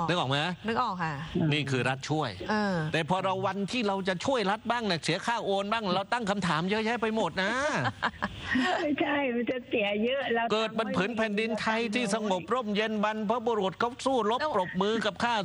นึกออกไหมนึกออกค่ะนี่คือรัฐช่วยแต่พอเราวันที่เราจะช่วยรัฐบ้างเนี่ยเสียค่าโอนบ้างเราตั้งคำถามเยอะแยะไปหมดนะไม่ใช่มันจะเสียเยอะเราเกิดบนผืนแผ่นดินไทยที่สงบร่มเย็นบรรพบุรุษเขาสู้รบปรบมือกับข้า